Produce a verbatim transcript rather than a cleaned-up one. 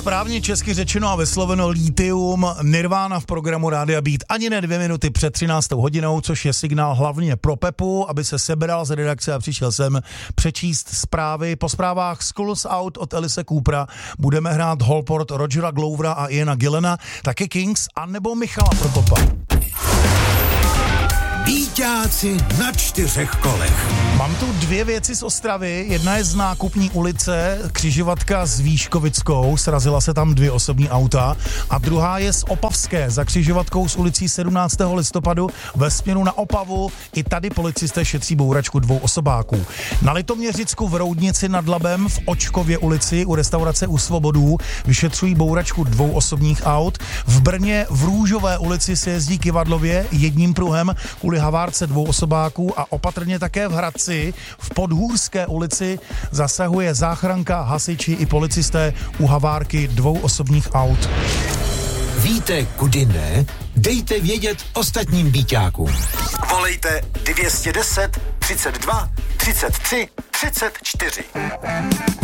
správně česky řečeno a vysloveno Lithium, Nirvana v programu Rádia Beat ani ne dvě minuty před třináctou hodinou, což je signál hlavně pro Pepu, aby se sebral z redakce a přišel sem přečíst zprávy. Po zprávách Schools Out od Alice Coopera budeme hrát Holport Rogera Glovera a Iana Gillena, taky Kings a nebo Michala Prokopa. Bíťáci na čtyřech kolech. Mám tu dvě věci z Ostravy. Jedna je z Nákupní ulice, křižovatka s Výškovickou, srazila se tam dvě osobní auta. A druhá je z Opavské, za křižovatkou s ulicí sedmnáctého listopadu ve směru na Opavu. I tady policisté šetří bouračku dvou osobáků. Na Litoměřicku v Roudnici nad Labem v Očkově ulici u restaurace U Svobodů vyšetřují bouračku dvou osobních aut. V Brně v Růžové ulici se jezdí kivadlově jedním pruhem kvůli havárce dvou osobáků a opatrně také v Hradci v Podhůrské ulici zasahuje záchranka, hasiči i policisté u havárky dvou osobních aut. Víte, kudy ne? Dejte vědět ostatním bíťákům. Volejte dvě stě deset, třicet dva, třicet tři, třicet čtyři.